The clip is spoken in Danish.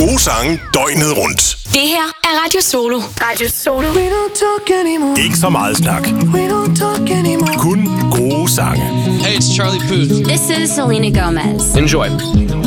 Gode sange døgnet rundt. Det her er Radio Solo. Radio Solo. We don't talk anymore. Ikke så meget snak. We don't talk anymore. Kun gode sange. Hey, it's Charlie Puth. This is Selena Gomez. Enjoy.